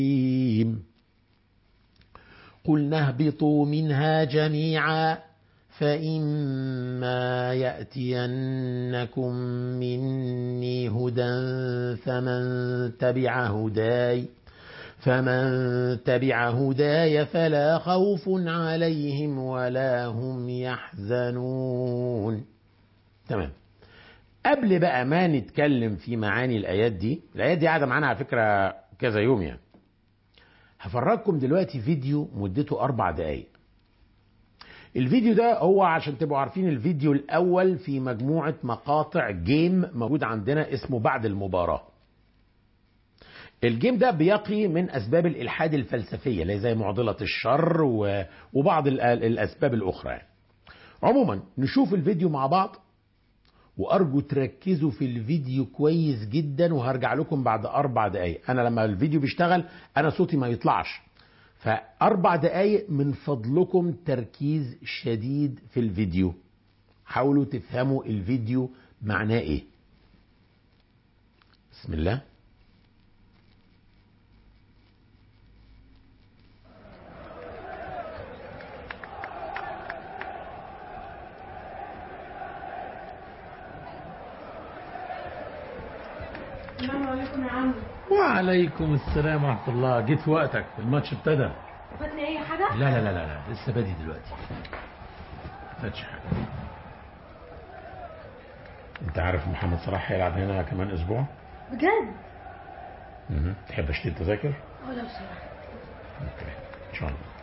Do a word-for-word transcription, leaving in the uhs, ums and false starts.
قلنا اهبطوا منها جميعا فإما يأتينكم مني هدى فمن تبع هداي فمن تبع هداي فلا خوف عليهم ولا هم يحزنون. تمام. قبل بقى ما نتكلم في معاني الآيات دي، الآيات دي قاعدة معانا على فكرة كذا يوم يعني، هفرجكم دلوقتي فيديو مدته أربع دقايق. الفيديو ده هو عشان تبقوا عارفين الفيديو الأول في مجموعة مقاطع جيم موجود عندنا اسمه بعد المباراة. الجيم ده بيقي من أسباب الإلحاد الفلسفية اللي زي معضلة الشر وبعض الأسباب الأخرى. عموما نشوف الفيديو مع بعض، وأرجو تركزوا في الفيديو كويس جدا، وهرجع لكم بعد أربع دقايق. أنا لما الفيديو بيشتغل أنا صوتي ما يطلعش، فأربع دقايق من فضلكم تركيز شديد في الفيديو. حاولوا تفهموا الفيديو معناه إيه. بسم الله. السلام عليكم يا عم. وعليكم السلام ورحمة الله. جيت في وقتك، الماتش ابتدى. فاتني اي حاجة؟ لا لا لا لا, لا. لسه بادي دلوقتي. فاتش حاجة. انت عارف محمد صلاح هيلعب هنا كمان اسبوع؟ بجد؟ اها. تحب اشتري تذاكر؟ اه لو سمحت. اوكي ان شاء الله.